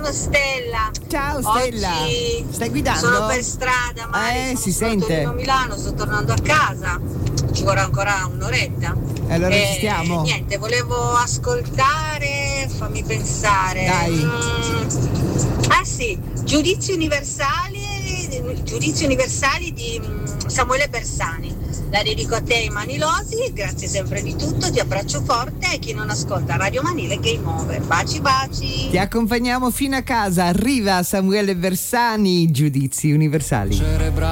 sono Stella. Ciao Stella. Oggi stai guidando? sono per strada, ma si sente. Torino Milano, sto tornando a casa. Ci vorrà ancora un'oretta. Allora ci stiamo. Niente, volevo ascoltare, fammi pensare. Dai. Sì, giudizi universali di Samuele Bersani. La dedico a te, Manilosi, grazie sempre di tutto, ti abbraccio forte e chi non ascolta Radio Manile Game Over. Baci baci. Ti accompagniamo fino a casa, arriva Samuele Bersani, giudizi universali.